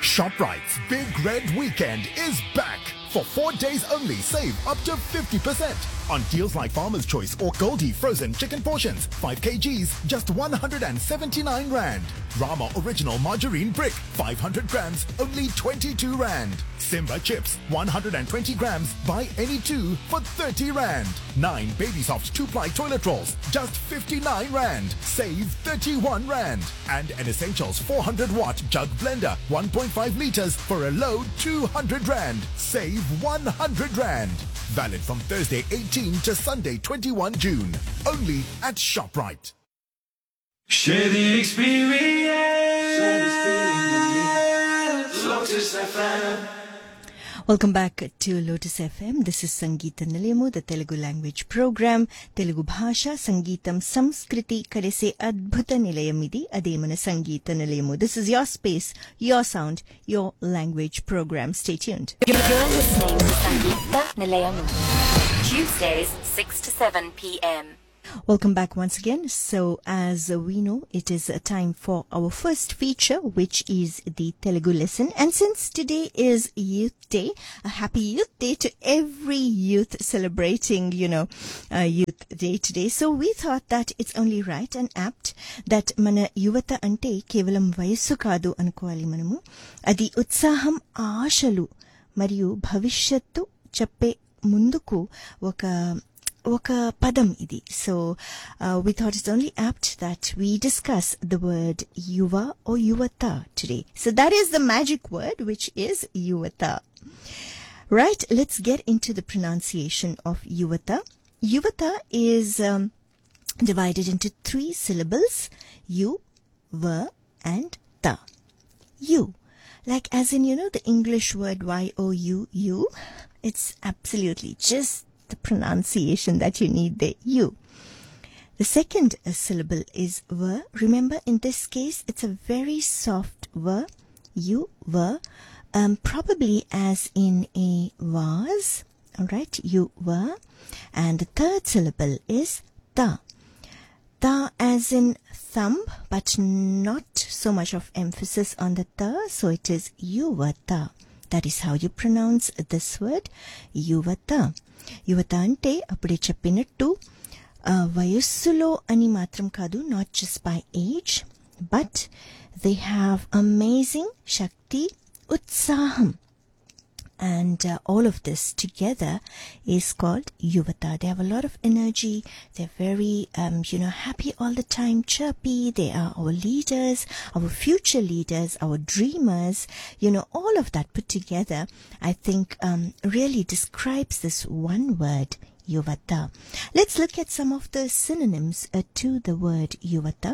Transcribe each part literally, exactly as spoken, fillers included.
ShopRite's Big Red Weekend is back. For four days only, save up to fifty percent on deals like Farmer's Choice or Goldie frozen chicken portions, five kilograms, just one hundred seventy-nine rand. Rama Original Margarine Brick, five hundred grams, only twenty-two rand. Simba Chips, one hundred twenty grams, buy any two for thirty rand. Nine Baby Soft two-ply toilet rolls, just fifty-nine rand. Save thirty-one rand. And an Essentials four hundred watt jug blender, one point five liters for a low two hundred rand. Save one hundred rand. Valid from Thursday eighteenth to Sunday twenty-first June. Only at ShopRite. Share the experience. Share this feeling with me. Lotus F M. Welcome back to Lotus F M. This is Sangeeta Nilayamu, the Telugu language program. Telugu Bhasha, Sangeetam, Samskriti, Kadese Adbhuta Nilayamidi, Ademana Sangeeta Nilayamu. This is your space, your sound, your language program. Stay tuned. You're listening to Sangeeta Nilayamu. Tuesdays, six to seven p.m. Welcome back once again. So, as we know, it is a time for our first feature, which is the Telugu lesson. And since today is Youth Day, a happy Youth Day to every youth celebrating, you know, uh, Youth Day today. So, we thought that it's only right and apt that mana yuvata ante kevalam vayassu kaadu anukovali manamu. Adi utsaham aashalu mariyu bhavishyattu cheppe munduku oka oka padam idi. So uh, we thought it's only apt that we discuss the word yuva or yuvata today. So that is the magic word, which is yuvata. Right, let's get into the pronunciation of yuvata. Yuvata is um, divided into three syllables: yu, va, and ta. You, like as in, you know, the English word Y O U, you. It's absolutely just the pronunciation that you need there, you. The second uh, syllable is va. Remember, in this case, it's a very soft va, you, va, um, probably as in a vase, alright, you, va. And the third syllable is ta. Ta as in thumb, but not so much of emphasis on the ta, so it is yuvata. That is how you pronounce this word, yuvata. యువత అంటే అప్పుడే చెప్పినట్టు వయస్సులో అని మాత్రం కాదు, not just by age, but they have amazing shakti, utsaham, and uh, all of this together is called yuvata. They have a lot of energy. They're very um, you know happy all the time, chirpy. They are our leaders, our future leaders, our dreamers. You know, all of that put together, I think um, really describes this one word, yuvata. Let's look at some of the synonyms uh, to the word yuvata.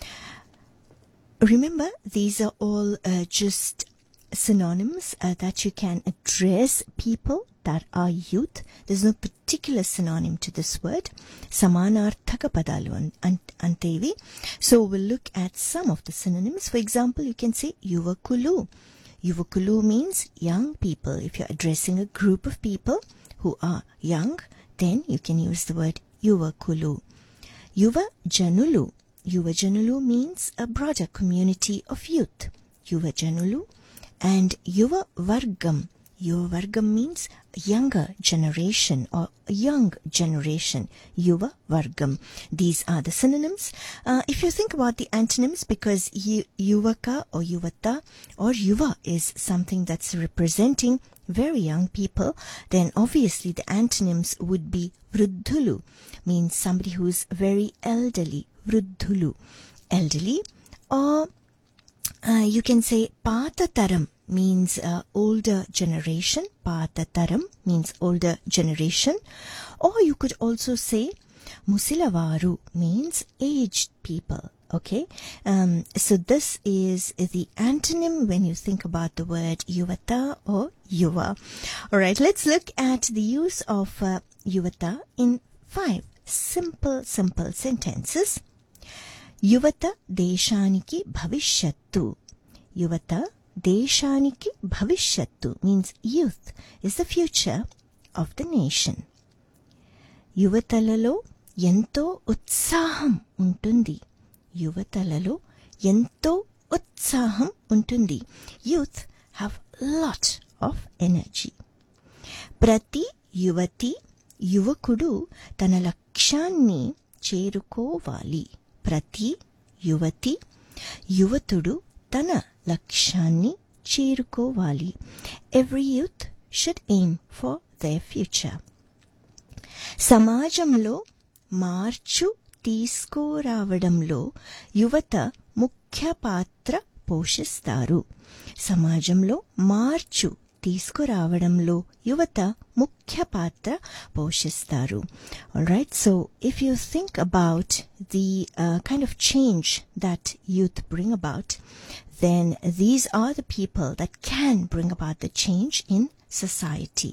Remember, these are all uh, just synonyms uh, that you can address people that are youth. There's no particular synonym to this word. Samanarthaka padalu antevi. So we'll look at some of the synonyms. For example, you can say yuvakulu. Yuvakulu means young people. If you're addressing a group of people who are young, then you can use the word yuvakulu. Yuva janulu. Yuva janulu means a broader community of youth. Yuva janulu. And Yuva Vargam. Yuva Vargam means younger generation or young generation. Yuva Vargam. These are the synonyms. Uh, if you think about the antonyms, because Yuvaka or Yuvata or Yuva is something that's representing very young people, then obviously the antonyms would be Vruddhulu, means somebody who's very elderly. Vruddhulu, elderly. Or Uh, you can say Patataram means uh, older generation. Patataram means older generation. Or you could also say Musilavaru means aged people. Okay, um, so this is the antonym when you think about the word yuvata or yuva. All right, let's look at the use of uh, yuvata in five simple, simple sentences. యువత దేశానికి భవిష్యత్తు. యువత దేశానికి భవిష్యత్తు means youth is the future of the nation. యువతలలో ఎంతో ఉత్సాహం ఉంటుంది. యువతలలో ఎంతో ఉత్సాహం ఉంటుంది. Youth have lot of energy. ప్రతి యువతి యువకుడు తన లక్ష్యాన్ని చేరుకోవాలి. ప్రతి యువతి యువతుడు తన లక్ష్యాన్ని చేరుకోవాలి. Every youth should aim for their future. సమాజంలో మార్చు తీసుకురావడంలో యువత ముఖ్య పాత్ర పోషిస్తారు. సమాజంలో మార్చు తీసుకురావడంలో యువత ముఖ్య పాత్ర పోషిస్తారు. Alright, so if you think about the uh, kind of change that youth bring about, then these are the people that can bring about the change in society.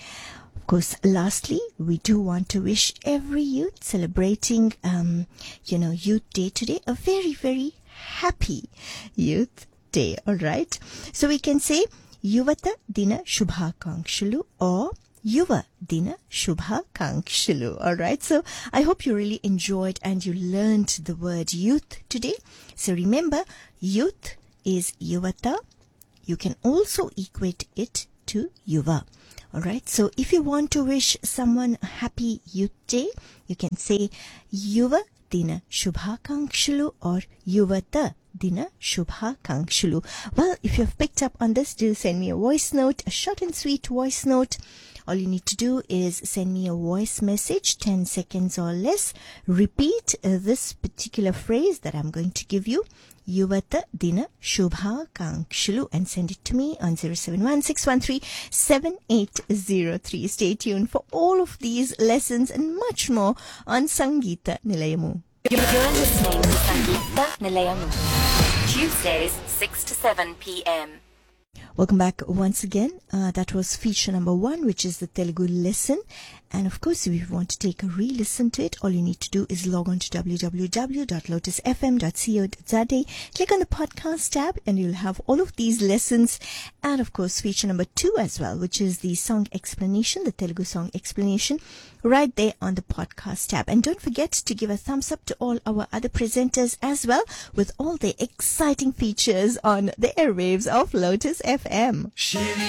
Of course, lastly, we do want to wish every youth celebrating, um, you know, Youth Day today a very, very happy Youth Day. All right. So we can say Yuvata Dina Shubhakankshulu or Yuva Dina Shubhakankshulu. All right. So I hope you really enjoyed and you learned the word youth today. So remember, youth is Yuvata. You can also equate it to Yuva. All right. So if you want to wish someone a happy Youth Day, you can say Yuva Dina Shubhakankshulu or Yuvata Dina Shubhakankshulu. Well, if you've picked up on this, do send me a voice note, a short and sweet voice note. All you need to do is send me a voice message, ten seconds or less. Repeat uh, this particular phrase that I'm going to give you. Yuvata Dina Shubhakankshulu, and send it to me on zero seven one six one three seven eight zero three. Stay tuned for all of these lessons and much more on Sangeeta Nilayamu. You're listening to Sangeeta Nilayamu. Tuesdays, six to seven p.m. Welcome back once again. Uh, that was feature number one, which is the Telugu lesson. And of course, if you want to take a re-listen to it, all you need to do is log on to w w w dot lotus f m dot co dot z a. Click on the podcast tab and you'll have all of these lessons. And of course, feature number two as well, which is the song explanation, the Telugu song explanation, right there on the podcast tab. And don't forget to give a thumbs up to all our other presenters as well, with all the exciting features on the airwaves of Lotus F M.